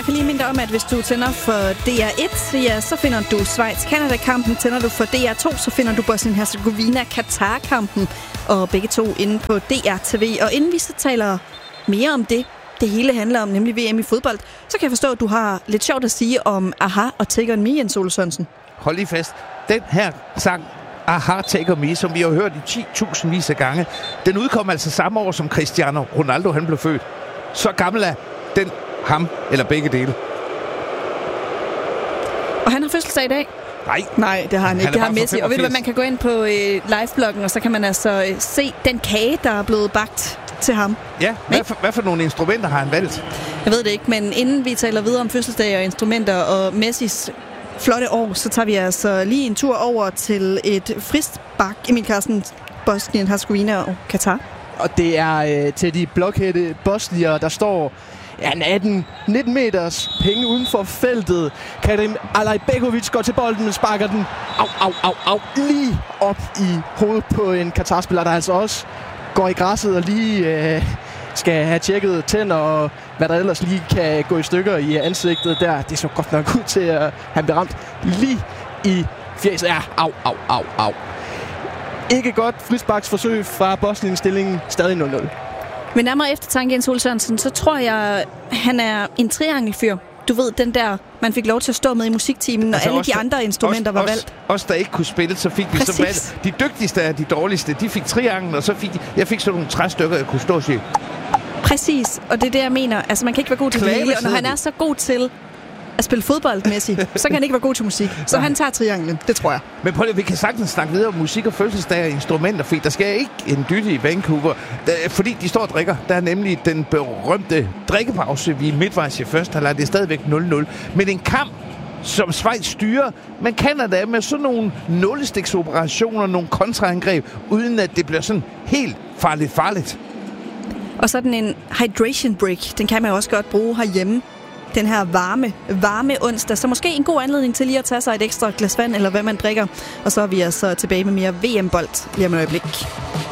Jeg kan lige minde dig om, at hvis du tænder for DR1, ja, så finder du Schweiz-Canada-kampen. Tænder du for DR2, så finder du Bosnien-Herzegovina-Katar-kampen. Og begge to inde på DR-TV. Og inden vi så taler mere om det hele handler om, nemlig VM i fodbold, så kan jeg forstå, at du har lidt sjovt at sige om Aha og Take On Me, Jens Ole Sørensen. Hold lige fast. Den her sang, Aha, Take On Me, som vi har hørt i 10.000 vis af gange, den udkom altså samme år, som Cristiano Ronaldo han blev født. Så gammel er den ham, eller begge dele. Og han har fødselsdag i dag? Nej, det har han ikke. Det har Messi. Og ved du hvad, man kan gå ind på livebloggen, og så kan man altså se den kage, der er blevet bagt til ham. Ja, hvad for nogle instrumenter har han valgt? Jeg ved det ikke, men inden vi taler videre om fødselsdag og instrumenter og Messis flotte år, så tager vi altså lige en tur over til et frisbak, Emil Carsten, Bosnien-Herzegovina og Katar. Og det er til de blokhætte bosnier, der står 18-19 meters penge uden for feltet. Karim Alajbegovic går til bolden, men sparker den lige op i hovedet på en Katar-spiller, der altså også går i græsset og lige skal have tjekket tænder og hvad der ellers lige kan gå i stykker i ansigtet der. Det så godt nok ud til at han bliver ramt lige i fjeset. Ja, au. Ikke godt frisparksforsøg fra Bosnien, stillingen stadig 0-0. Men nærmere eftertanke, Jens Ole Sørensen, så tror jeg, han er en triangelfyr. Du ved, den der, man fik lov til at stå med i musiktimen, når altså alle de andre instrumenter var valgt. Os, der ikke kunne spille, så fik vi så valgt. De dygtigste af de dårligste, de fik triangel, og så jeg fik sådan nogle træstykker, jeg kunne stå og sige. Præcis, og det er det, jeg mener. Altså, man kan ikke være god til det hele, og når han er så god til at spille fodboldmæssigt, så kan han ikke være god til musik. Så han tager trianglen, det tror jeg. Men prøv lige, vi kan sagtens snakke videre om musik og fødselsdag og instrumenter, fordi der skal ikke en dytte i Vancouver, fordi de står og drikker. Der er nemlig den berømte drikkepause, vi er midtvejs i første halvleg. Det er stadigvæk 0-0. Men en kamp, som Schweiz styrer, man Canada med sådan nogle nålestiksoperationer, nogle kontraangreb, uden at det bliver sådan helt farligt. Og sådan en hydration break, den kan man også godt bruge herhjemme. Den her varme onsdag. Så måske en god anledning til lige at tage sig et ekstra glas vand, eller hvad man drikker. Og så er vi altså tilbage med mere VM-bold lige om et øjeblik.